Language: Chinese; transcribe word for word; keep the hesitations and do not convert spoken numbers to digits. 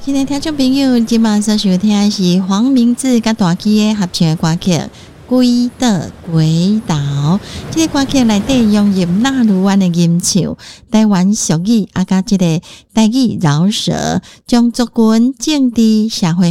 今天听众朋友今晚所收听的是黄明志甲大基的合唱的歌曲《归的轨道》。这个歌曲内底融入纳鲁湾的音唱、台湾俗语啊，甲这个台语饶舌，将族群、政治、社会